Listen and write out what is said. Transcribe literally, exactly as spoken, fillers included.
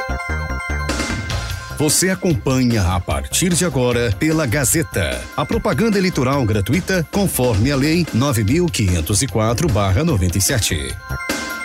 Você acompanha a partir de agora pela Gazeta, a propaganda eleitoral gratuita conforme a lei nove mil quinhentos e quatro barra noventa e sete.